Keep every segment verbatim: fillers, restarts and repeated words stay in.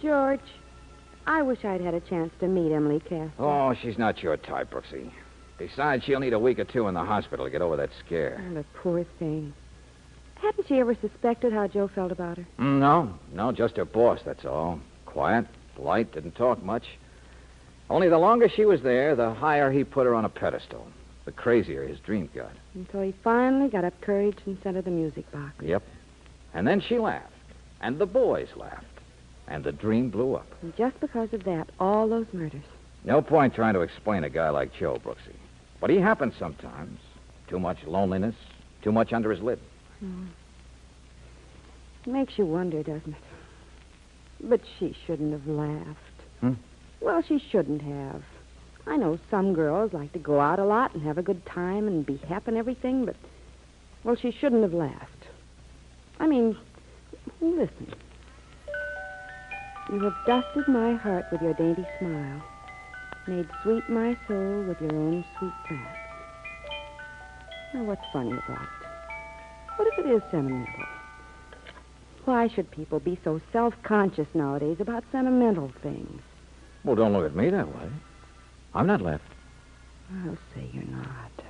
George, I wish I'd had a chance to meet Emily Casper. Oh, she's not your type, Brooksy. Besides, she'll need a week or two in the hospital to get over that scare. Oh, the poor thing. Hadn't she ever suspected how Joe felt about her? Mm, no, no, just her boss, that's all. Quiet, polite, didn't talk much. Only the longer she was there, the higher he put her on a pedestal. The crazier his dream got. Until he finally got up courage and sent her the music box. Yep. And then she laughed. And the boys laughed. And the dream blew up. And just because of that, all those murders. No point trying to explain a guy like Joe, Brooksy. But he happens sometimes. Too much loneliness, too much under his lid. Mm. It makes you wonder, doesn't it? But she shouldn't have laughed. Hmm? Well, she shouldn't have. I know some girls like to go out a lot and have a good time and be happy and everything, but, well, she shouldn't have laughed. I mean, listen. You have dusted my heart with your dainty smile, made sweet my soul with your own sweet glance. Now, what's funny about it? What if it is sentimental? Why should people be so self-conscious nowadays about sentimental things? Well, don't look at me that way. I'm not left. I'll say you're not.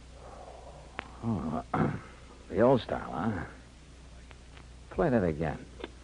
Oh, the old style, huh? Play that again.